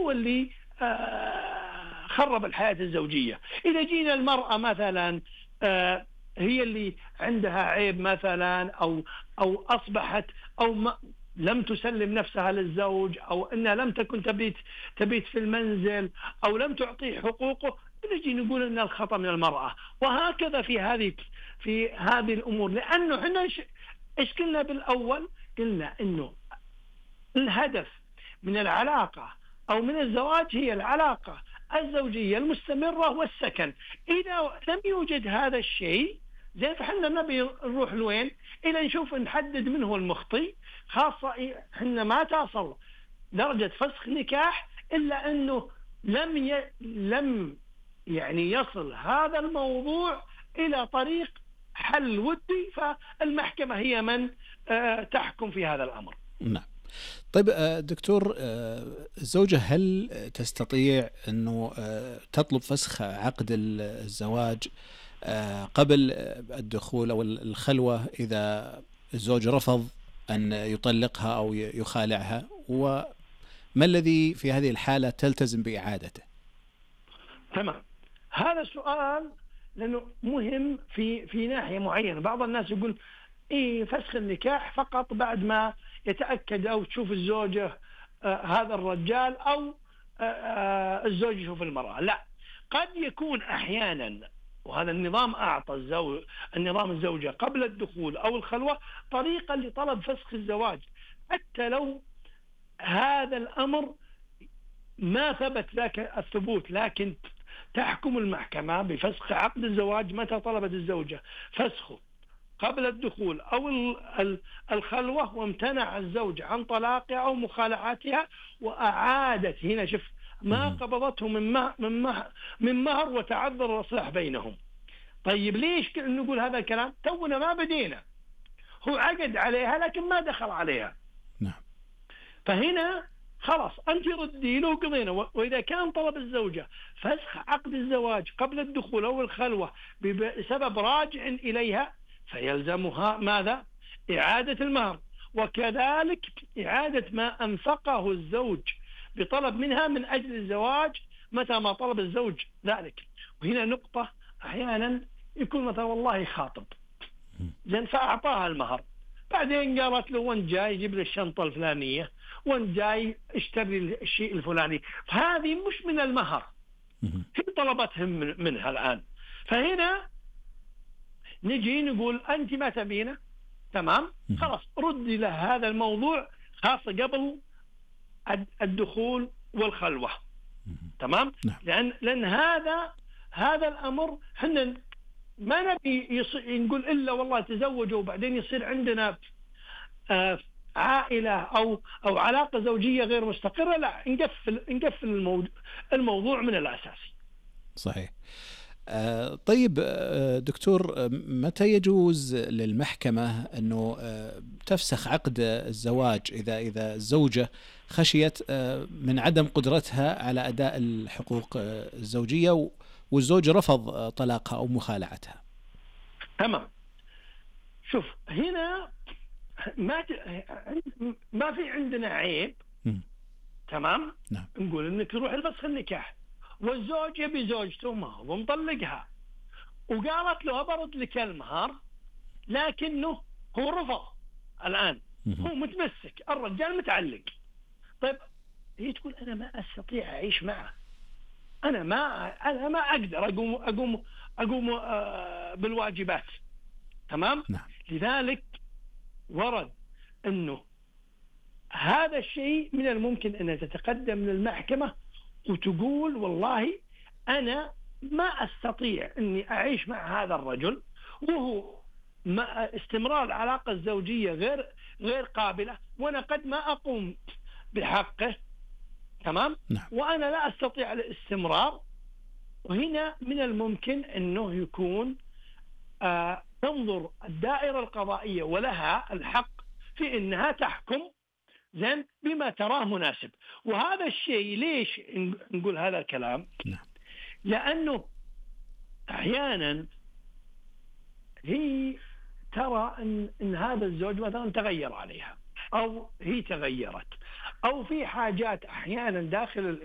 هو اللي خرب الحياة الزوجية. إذا جينا المرأة مثلا هي اللي عندها عيب مثلا، أو أصبحت أو لم تسلم نفسها للزوج، أو أنها لم تكن تبيت في المنزل، أو لم تعطيه حقوقه، نجي نقول أن الخطأ من المرأة. وهكذا في هذه الأمور. لأنه احنا إيش قلنا بالأول؟ قلنا أنه الهدف من العلاقة أو من الزواج هي العلاقة الزوجية المستمرة والسكن. إذا لم يوجد هذا الشيء زين، فحنا نبي نروح لوين؟ إلى نشوف نحدد من هو المخطئ، خاصة حنا ما تصل درجة فسخ نكاح إلا أنه لم يعني يصل هذا الموضوع إلى طريق حل ودي، فالمحكمة هي من تحكم في هذا الأمر. نعم. طيب دكتور، الزوجة هل تستطيع أنه تطلب فسخ عقد الزواج قبل الدخول أو الخلوة إذا الزوج رفض أن يطلقها أو يخالعها؟ وما الذي في هذه الحالة تلتزم بإعادته؟ تمام، هذا السؤال لأنه مهم في ناحية معينة. بعض الناس يقول فسخ النكاح فقط بعد ما يتأكد أو تشوف الزوجة هذا الرجال، أو الزوج يشوف المرأة. لا، قد يكون أحيانا، وهذا النظام أعطى النظام الزوجة قبل الدخول أو الخلوة طريقة لطلب فسخ الزواج، حتى لو هذا الأمر ما ثبت ذاك الثبوت، لكن تحكم المحكمة بفسخ عقد الزواج متى طلبت الزوجة فسخه قبل الدخول أو الخلوة، وامتنع الزوج عن طلاقها أو مخالعتها، وأعادت هنا شوف ما قبضته من مهر وتعذر الإصلاح بينهم. طيب ليش نقول هذا الكلام؟ تونا ما بدينا، هو عقد عليها لكن ما دخل عليها. نعم. فهنا خلاص أنت ردي له وقضينا. وإذا كان طلب الزوجة فسخ عقد الزواج قبل الدخول أو الخلوة بسبب راجع إليها، فيلزمها ماذا؟ إعادة المهر، وكذلك إعادة ما أنفقه الزوج بطلب منها من أجل الزواج متى ما طلب الزوج ذلك. وهنا نقطة، أحيانا يكون مثلا والله خاطب زين فأعطاها المهر، بعدين قالت له وانت جاي يجيب لي الشنطة الفلانية، وانت جاي اشتري الشيء الفلاني، فهذه مش من المهر، هي طلبتهم منها الآن. فهنا نجي نقول أنت ما تبينه، تمام، خلاص ردي له هذا الموضوع، خاصة قبل الدخول والخلوة. تمام. لأن هذا الأمر حنا ما نبي نقول إلا والله تزوجوا وبعدين يصير عندنا عائلة أو علاقة زوجية غير مستقرة. لا، نقفل الموضوع من الأساس. صحيح. طيب دكتور، متى يجوز للمحكمة أنه تفسخ عقد الزواج إذا الزوجة خشيت من عدم قدرتها على أداء الحقوق الزوجية والزوج رفض طلاقها أو مخالعتها؟ تمام. شوف هنا ما في عندنا عيب. تمام. نعم. نقول انك تروح لفسخ النكاح والزوج يبي زوجته ما هو مطلقها، وقالت له برد لك المهر، لكنه هو رفض. الآن هو متمسك، الرجال متعلق. طيب هي تقول أنا ما أستطيع أعيش معه، أنا ما أقدر أقوم بالواجبات. تمام. نعم. لذلك ورد أنه هذا الشيء من الممكن أن تتقدم للمحكمة وتقول والله أنا ما أستطيع أني أعيش مع هذا الرجل، وهو استمرار العلاقة الزوجية غير قابلة، وأنا قد ما أقوم بحقه. تمام. نعم. وأنا لا أستطيع الاستمرار. وهنا من الممكن أنه يكون تنظر الدائرة القضائية ولها الحق في أنها تحكم زين بما تراه مناسب. وهذا الشيء ليش نقول هذا الكلام؟ نعم. لأنه أحيانا هي ترى إن هذا الزوج مثلا تغير عليها، أو هي تغيرت، أو في حاجات أحيانا داخل